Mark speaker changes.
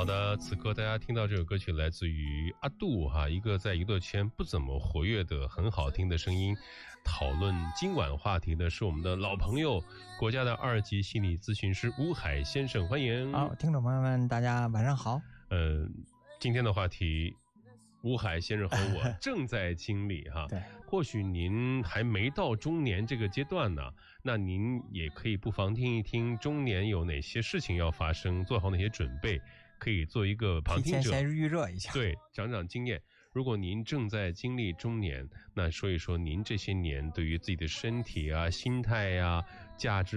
Speaker 1: 的，此刻大家听到这首歌曲来自于阿杜哈，一个在娱乐圈不怎么活跃的很好听的声音。讨论今晚话题的是我们的老朋友，国家的2级心理咨询师吴海先生，欢迎。
Speaker 2: 好，听众朋友们，大家晚上好。
Speaker 1: 今天的话题，吴海先生和我正在经历哈。
Speaker 2: 对，
Speaker 1: 或许您还没到中年这个阶段呢，那您也可以不妨听一听中年有哪些事情要发生，做好哪些准备，可以做一个旁听者，
Speaker 2: 提前先预热一下。
Speaker 1: 对，长长经验。如果您正在经历中年，那说一说您这些年对于自己的身体啊、心态啊、价值